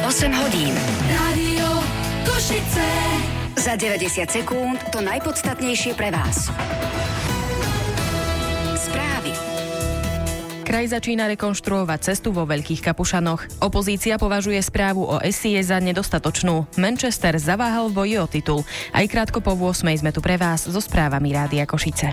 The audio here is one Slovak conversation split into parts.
8 hodín. Rádio Košice. Za 90 sekúnd to najpodstatnejšie pre vás. Správy. Kraj začína rekonštruovať cestu vo Veľkých Kapušanoch. Opozícia považuje správu o SIS za nedostatočnú. Manchester zaváhal v boji o titul. Aj krátko po 8 sme tu pre vás so správami Rádia Košice.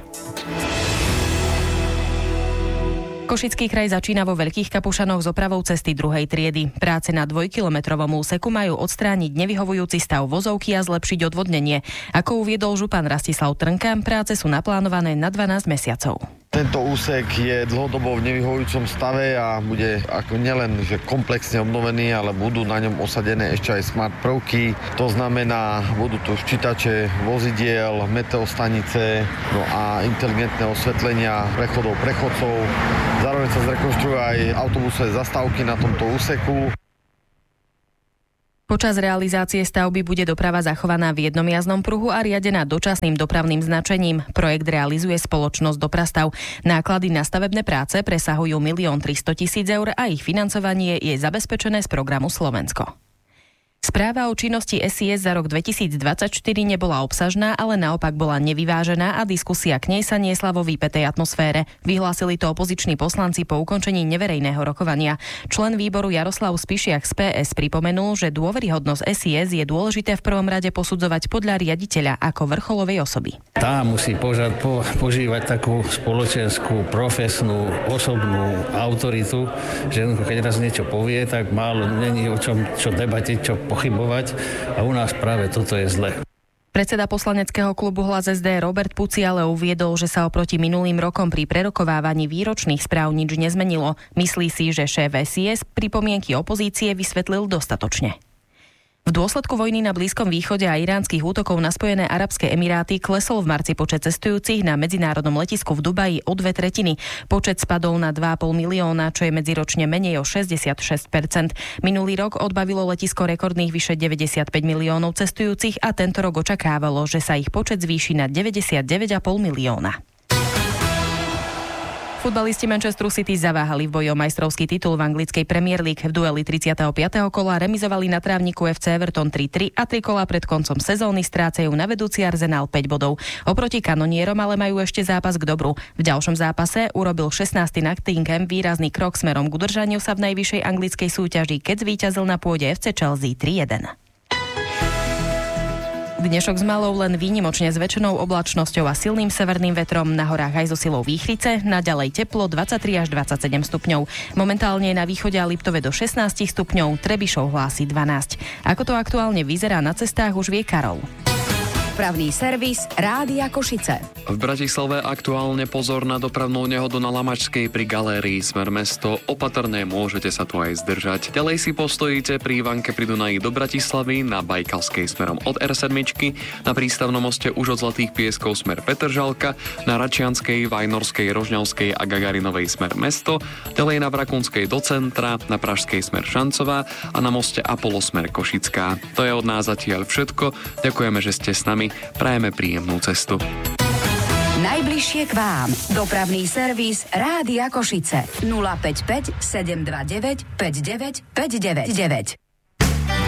Košický kraj začína vo Veľkých Kapušanoch s opravou cesty druhej triedy. Práce na 2-kilometrovom úseku majú odstrániť nevyhovujúci stav vozovky a zlepšiť odvodnenie. Ako uviedol župan Rastislav Trnka, práce sú naplánované na 12 mesiacov. Tento úsek je dlhodobo v nevyhovujúcom stave a bude ako nielen že komplexne obnovený, ale budú na ňom osadené ešte aj smart prvky. To znamená, budú tu ščítače vozidiel, meteostanice, no a inteligentné osvetlenia prechodov prechodcov. Zároveň sa zrekonštruujú aj autobusové zastávky na tomto úseku. Počas realizácie stavby bude doprava zachovaná v jednom jazdnom pruhu a riadená dočasným dopravným značením. Projekt realizuje spoločnosť Doprastav. Náklady na stavebné práce presahujú 1 300 000 eur a ich financovanie je zabezpečené z programu Slovensko. Správa o činnosti SIS za rok 2024 nebola obsažná, ale naopak bola nevyvážená a diskusia k nej sa niesla vo výpätej atmosfére. Vyhlásili to opoziční poslanci po ukončení neverejného rokovania. Člen výboru Jaroslav Spišiak z PS pripomenul, že dôveryhodnosť SIS je dôležité v prvom rade posudzovať podľa riaditeľa ako vrcholovej osoby. Tá musí požívať takú spoločenskú, profesnú, osobnú autoritu, že keď raz niečo povie, tak málo není o čom čo debatiť, čo pochybovať a u nás práve toto je zle. Predseda poslaneckého klubu Hlas SD Robert Puci ale uviedol, že sa oproti minulým rokom pri prerokovávaní výročných správ nič nezmenilo. Myslí si, že šéf SIS pripomienky opozície vysvetlil dostatočne. V dôsledku vojny na Blízkom východe a iránskych útokov na Spojené arabské emiráty klesol v marci počet cestujúcich na medzinárodnom letisku v Dubaji o 2/3. Počet spadol na 2,5 milióna, čo je medziročne menej o 66%. Minulý rok odbavilo letisko rekordných vyše 95 miliónov cestujúcich a tento rok očakávalo, že sa ich počet zvýši na 99,5 milióna. Futbalisti Manchesteru City zaváhali v boji o majstrovský titul v anglickej Premier League. V dueli 35. kola remizovali na trávniku FC Everton 3-3 a 3 kolá pred koncom sezóny strácajú na vedúci Arsenal 5 bodov. Oproti kanonierom ale majú ešte zápas k dobru. V ďalšom zápase urobil 16. Nottingham výrazný krok smerom k udržaniu sa v najvyššej anglickej súťaži, keď zvíťazil na pôde FC Chelsea 3-1. Dnešok s malou len výnimočne zväčšenou oblačnosťou a silným severným vetrom, na horách aj so silou výchrice, naďalej teplo 23 až 27 stupňov. Momentálne je na východe a Liptove do 16 stupňov, Trebišov hlási 12. Ako to aktuálne vyzerá na cestách, už vie Karol. Dopravný servis Rádia Košice. V Bratislave aktuálne pozor na dopravnú nehodu na Lamačskej pri galérii smer mesto. Opatrne, môžete sa tu aj zdržať. Ďalej si postojíte pri Ivanke pri Dunaji do Bratislavy, na Bajkalskej smerom od R7, na prístavnom moste už od Zlatých Pieskov smer Petržalka, na Račianskej, Vajnorskej, Rožňavskej a Gagarinovej smer mesto, ďalej na Brakunskej do centra, na Pražskej smer Šancová a na moste Apollo smer Košická. To je od nás zatiaľ všetko. Ďakujeme, že ste s nami. Prajeme príjemnú cestu. Najbližšie k vám. Dopravný servis Rádia Košice. 055 729 59 599.